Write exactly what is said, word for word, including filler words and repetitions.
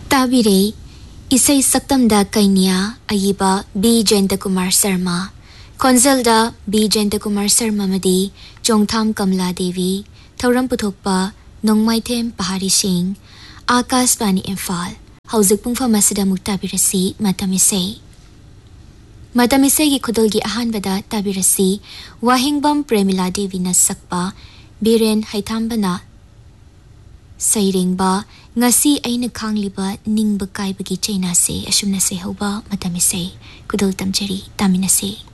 ताबिरे इसै सक्तमदा Kenya अयिबा B Jayant Kumar Sharma खोंजलदा B Jayant Kumar Sharma मदी चोंगथाम कमला देवी थौरम पुथोकपा नोंगमाइथेम पहाड़ी सिंह आकाशवाणी इम्फाल हौजिक पुंगफम असिदा मुक ताबिरसी मतमिसे मतमिसे की खुदलगी अहानबदा ताबिरसी वाहिंगबम प्रेमिला देवी न सकपा villain हैथामबना सैरेंगबा ngasi aina khangliba ningba kaibagi chaina se asumna se hoba matami se kudal tamjari tamina se